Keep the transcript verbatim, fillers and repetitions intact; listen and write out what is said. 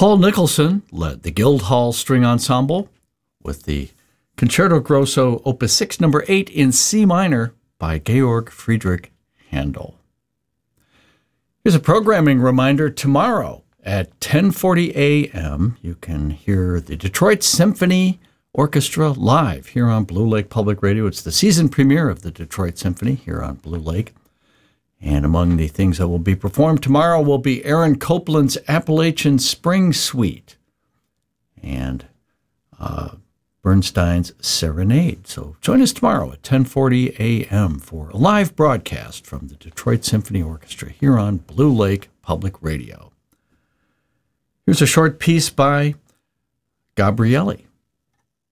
Paul Nicholson led the Guildhall String Ensemble with the Concerto Grosso Opus six, number eight in C minor by Georg Friedrich Handel. Here's a programming reminder. Tomorrow at ten forty a.m., you can hear the Detroit Symphony Orchestra live here on Blue Lake Public Radio. It's the season premiere of the Detroit Symphony here on Blue Lake. And among the things that will be performed tomorrow will be Aaron Copland's Appalachian Spring Suite and uh, Bernstein's Serenade. So join us tomorrow at ten forty a.m. for a live broadcast from the Detroit Symphony Orchestra here on Blue Lake Public Radio. Here's a short piece by Gabrielli.